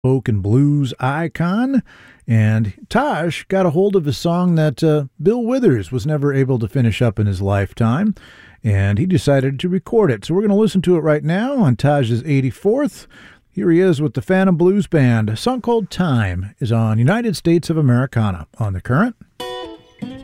folk and blues icon. And Taj got a hold of a song that Bill Withers was never able to finish up in his lifetime, and he decided to record it. So we're going to listen to it right now on Taj's 84th. Here he is with the Phantom Blues Band. A song called Time is on United States of Americana on The Current.